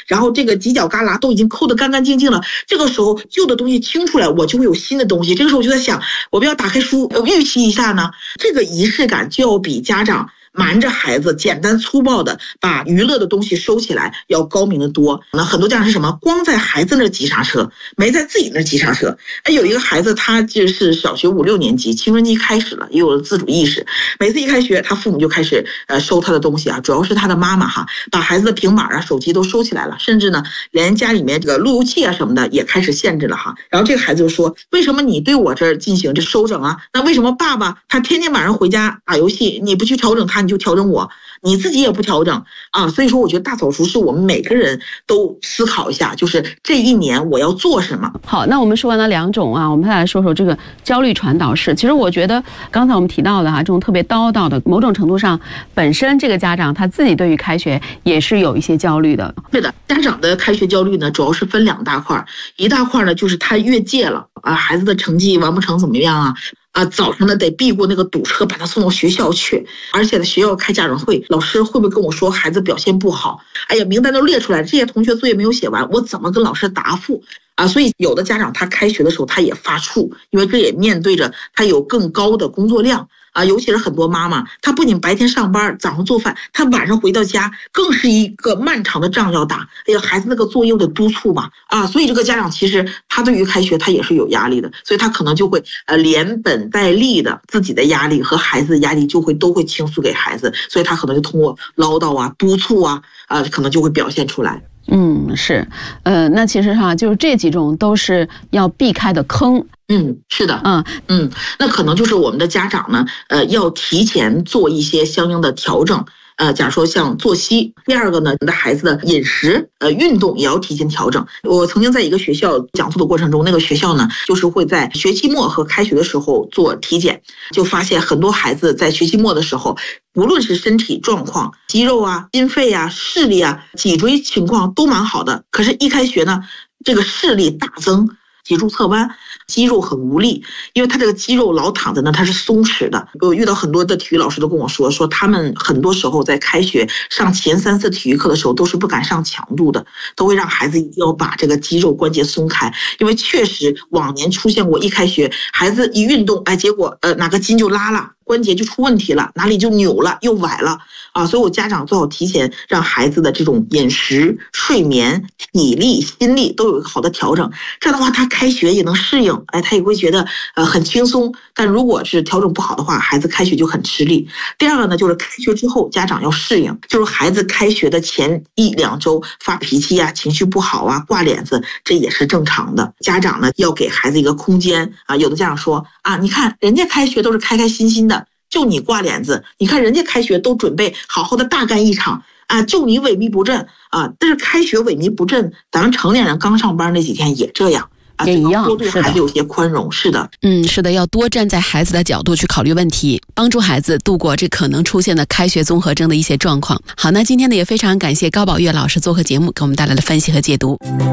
然后这个犄角旮旯都已经抠得干干净净了，这个时候旧的东西清出来，我就会有新的东西。这个时候我就在想，我们要打开书预习一下呢。这个仪式感就要比家长瞒着孩子简单粗暴的把娱乐的东西收起来要高明的多。那很多家长是什么？光在孩子那儿急刹车，没在自己那儿急刹车。有一个孩子他就是小学5、6年级，青春期开始了，也有了自主意识。每次一开学，他父母就开始收他的东西啊，主要是他的妈妈哈，把孩子的平板啊、手机都收起来了，甚至呢连家里面这个路由器啊什么的也开始限制了哈。然后这个孩子就说：为什么你对我这儿进行这收整啊？那为什么爸爸他天天晚上回家打游戏，你不去调整他，你就调整我，你自己也不调整啊？所以说我觉得大扫除是我们每个人都思考一下，就是这一年我要做什么。 好，那我们说完了2种啊，我们再来说说这个焦虑传导式。其实我觉得刚才我们提到的这种特别叨叨的，某种程度上本身这个家长他自己对于开学也是有一些焦虑的。 对的，家长的开学焦虑呢主要是分2大块，一大块呢就是他越界了啊，孩子的成绩完不成怎么样啊，早上呢得避过那个堵车，把他送到学校去，而且呢学校开家长会，老师会不会跟我说孩子表现不好？哎呀，名单都列出来，这些同学作业没有写完，我怎么跟老师答复啊？所以有的家长他开学的时候他也发怵，因为这也面对着他有更高的工作量啊，尤其是很多妈妈，她不仅白天上班早上做饭，她晚上回到家更是一个漫长的仗要打。哎呀，孩子那个作业得督促嘛啊，所以这个家长其实他对于开学他也是有压力的，所以他可能就会连本带利的自己的压力和孩子的压力都会倾诉给孩子，所以他可能就通过唠叨啊、督促啊可能就会表现出来。 是，那其实就是这几种都是要避开的坑。 是的，那可能就是我们的家长呢，要提前做一些相应的调整。假如说像作息，第二个呢，你的孩子的饮食、运动也要提前调整。我曾经在一个学校讲座的过程中，那个学校呢，就是会在学期末和开学的时候做体检，就发现很多孩子在学期末的时候，无论是身体状况、肌肉啊、心肺啊、视力啊、脊椎情况都蛮好的，可是一开学呢，这个视力大增，脊柱侧弯，肌肉很无力，因为他这个肌肉老躺着呢，他是松弛的。我遇到很多的体育老师都跟我说他们很多时候在开学上前3次体育课的时候都是不敢上强度的，都会让孩子一定要把这个肌肉关节松开，因为确实往年出现过一开学孩子一运动，结果哪个筋就拉了，关节就出问题了，哪里就扭了又崴了啊！所以我家长最好提前让孩子的这种饮食、睡眠、体力、心力都有一个好的调整，这样的话他开学也能适应，他也会觉得很轻松。但如果是调整不好的话，孩子开学就很吃力。第二个呢，就是开学之后家长要适应，就是孩子开学的前1、2周发脾气啊、情绪不好啊、挂脸子，这也是正常的。家长呢要给孩子一个空间啊。有的家长说你看人家开学都是开开心心的，就你挂脸子，你看人家开学都准备好好的大干一场就你萎靡不振但是开学萎靡不振，咱们成年人刚上班那几天也这样也一样， 多对孩子有些宽容。是的， 是的，要多站在孩子的角度去考虑问题，帮助孩子度过这可能出现的开学综合征的一些状况。好，那今天呢也非常感谢高宝月老师做客节目，给我们带来了分析和解读。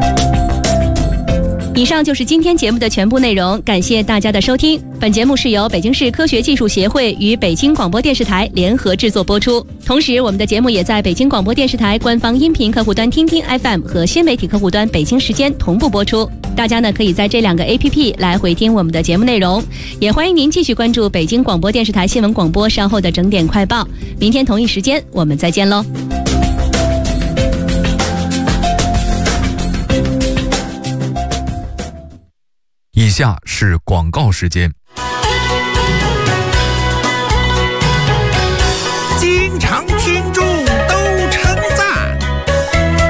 以上就是今天节目的全部内容，感谢大家的收听。本节目是由北京市科学技术协会与北京广播电视台联合制作播出，同时我们的节目也在北京广播电视台官方音频客户端听听 FM 和新媒体客户端北京时间同步播出。大家呢可以在这2个 APP 来回听我们的节目内容，也欢迎您继续关注北京广播电视台新闻广播稍后的整点快报。明天同一时间我们再见喽。 以下是广告时间。